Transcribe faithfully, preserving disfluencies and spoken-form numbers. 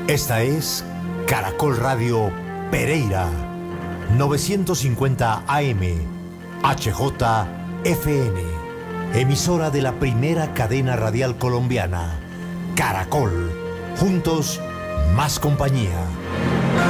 Esta es Caracol Radio Pereira, novecientos cincuenta A M, H J F M, emisora de la primera cadena radial colombiana, Caracol. Juntos, más compañía.